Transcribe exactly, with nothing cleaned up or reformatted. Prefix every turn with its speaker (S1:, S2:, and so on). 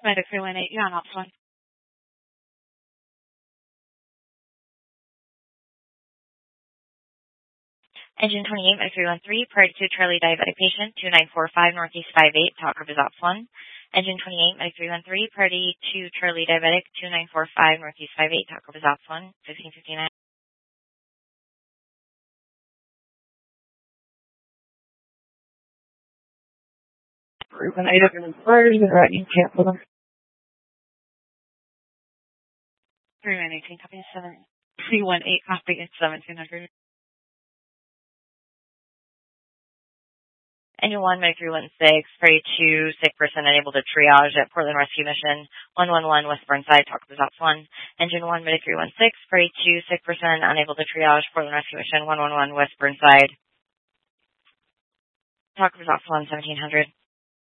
S1: Medic three one eight, you're on Ops one.
S2: Engine twenty-eight, Medic three one three, priority to Charlie diabetic patient, two nine four five Northeast five eight, talk group is Ops one. Engine twenty-eight, Medic three one three, priority to Charlie diabetic, two nine four five Northeast five eight, talk group is Ops one, fifteen fifty-nine.
S1: Proven eight of them first, and right, you cancel them. three one eighteen, copy seven. three one eight, copy seventeen hundred.
S2: Engine one, Medic three one six, priority to sick person unable to triage at Portland Rescue Mission, one one one West Burnside, talk group is Ops one. Engine one, Medic three one six, priority to sick person unable to triage, Portland Rescue Mission, one one one West Burnside, talk group is Ops one, seventeen hundred.